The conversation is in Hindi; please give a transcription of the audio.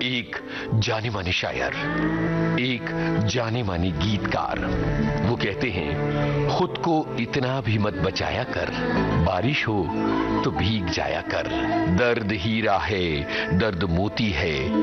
एक जाने माने शायर, एक जाने माने गीतकार। वो कहते हैं, खुद को इतना भी मत बचाया कर, बारिश हो तो भीग जाया कर। दर्द हीरा है, दर्द मोती है,